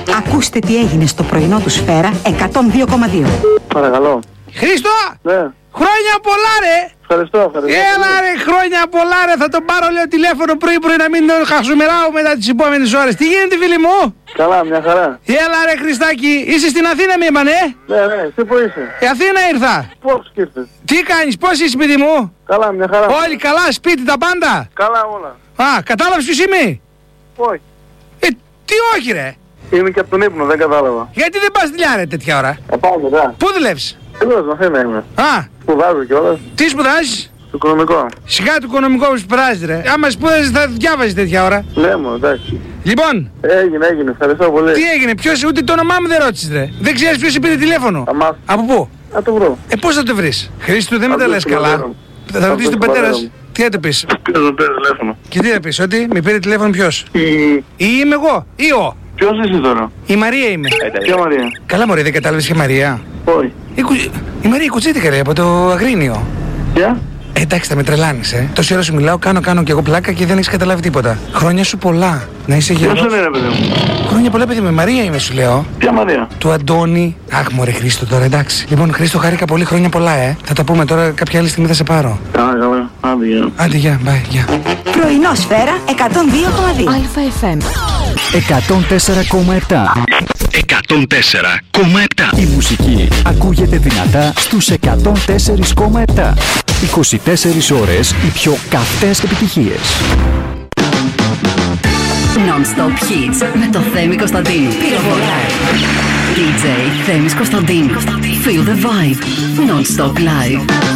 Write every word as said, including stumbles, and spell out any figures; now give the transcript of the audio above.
Ακούστε τι έγινε στο πρωινό του Σφαίρα εκατόν δύο κόμμα δύο. Παρακαλώ. Χρήστο! Ναι. Χρόνια πολλά ρε! Ευχαριστώ, ευχαριστώ. Έλα ρε, χρόνια πολλά ρε, θα τον πάρω λέω τηλέφωνο πρωί πρωί να μην τον χασουμεράω μετά τις επόμενες ώρες. Τι γίνεται φίλοι μου? Καλά, μια χαρά. Έλα ρε Χριστάκη, είσαι στην Αθήνα με είπανε? Ναι, ναι, εσύ που είσαι? Η Αθήνα ήρθα. Πώς ήρθες? Τι κάνεις, πώς είσαι παιδί μου? Καλά, μια χαρά. Όλοι καλά, σπίτι τα πάντα? Καλά όλα. Α, κατάλαβες ποιος είμαι? Όχι. Ε, τι όχι ρε? Είμαι και από τον ύπνο, δεν κατάλαβα. Γιατί δεν πας δουλειά ρε τέτοια ώρα? Θα πάω μετά. Πού δουλεύεις? Εγώ στην Αθήνα είμαι. Α, Σπουδάζω κιόλας. τι σπουδάζεις? Στο οικονομικό. Σιγά του οικονομικό που σπουδάζεις ρε. Άμα σπουδάζεις θα διάβαζεις τέτοια ώρα. Ναι μου, εντάξει. Λοιπόν, Έγινε, έγινε, ευχαριστώ πολύ. τι έγινε, ποιος, ούτε το όνομά μου δεν ρώτησες ρε. Δεν ξέρεις ποιος σε πήρε τηλέφωνο? Θα μάθω. Από πού? Να το βρω. Ε, πώς θα το βρεις? Χρήστο, δεν με Θα τα βρω λες τον πατέρα καλά. μου. Θα Θα ρωτήσεις βρω τον τον πατέρα πατέρα σου. μου. Τι θα του πεις? Ποιος μου πήρε τηλέφωνο? Και τι θα πεις, ότι με πήρε τηλέφωνο ποιος? Η... Ή είμαι εγώ, ή ο. Ποιος είσαι τώρα? Η Μαρία είμαι. Ποια Μαρία? Καλά μωρέ, δεν κατάλαβες και Μαρία? Όχι. Η, κου... η Μαρία η κουτσίτικα ρε, από το Αγρίνιο. Ποια? Ε, εντάξει, θα με τρελάνεις, ε. Τόση ώρα σου μιλάω, κάνω, κάνω κι εγώ πλάκα και δεν έχεις καταλάβει τίποτα. Χρόνια σου πολλά. Να είσαι Ποιος γερός. είναι ρε παιδί μου? Χρόνια πολλά, παιδί με Μαρία είμαι, σου λέω. Ποια Μαρία? Του Αντώνη. Αχ, μωρέ Χρήστο τώρα, εντάξει. Λοιπόν, Χρήστο, χάρηκα πολύ, χρόνια πολλά, ε. Θα τα πούμε τώρα, κάποια άλλη στιγμή θα σε πάρω. Καλά, καλά. Άντε, γεια. Άντε, γεια, bye, γεια. Πρωινό Σφαίρα εκατόν δύο κόμμα δύο. Αλφα εφ εμ εκατόν τέσσερα κόμμα επτά. εκατόν τέσσερα κόμμα επτά. Η μουσική ακούγεται δυνατά στους εκατόν τέσσερα κόμμα επτά. είκοσι τέσσερις ώρες οι πιο καυτές επιτυχίες. Non-stop hits με το Θέμη Κωνσταντίνου. Πυροβολά. ντι τζέι Θέμης Κωνσταντίνου. Feel the vibe. Non-stop live.